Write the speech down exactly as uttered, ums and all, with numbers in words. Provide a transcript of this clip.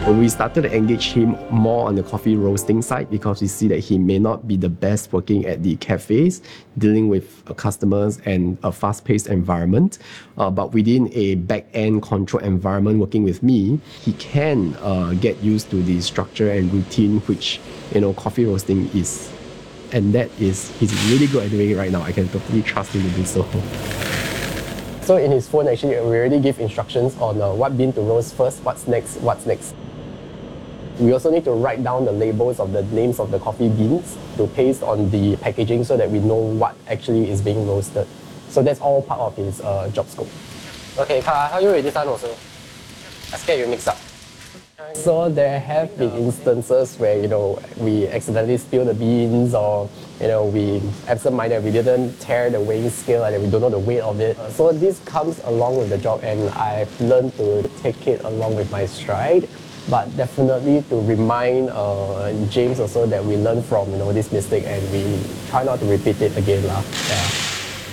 We started to engage him more on the coffee roasting side because we see that he may not be the best working at the cafes, dealing with customers and a fast-paced environment. Uh, but within a back-end control environment working with me, he can uh, get used to the structure and routine which, you know, coffee roasting is. And that is, he's really good at doing it right now. I can totally trust him to do so. So in his phone, actually, we already give instructions on uh, what bean to roast first, what's next, what's next. We also need to write down the labels of the names of the coffee beans to paste on the packaging so that we know what actually is being roasted. So that's all part of his uh, job scope. Okay, Ka, how you read this one also? I scared you mix up. So there have been instances where, you know, we accidentally spill the beans, or, you know, we absent-minded, we didn't tear the weighing scale and we don't know the weight of it. So this comes along with the job, and I've learned to take it along with my stride. But definitely to remind uh, James also that we learn from, you know, this mistake, and we try not to repeat it again lah. Yeah.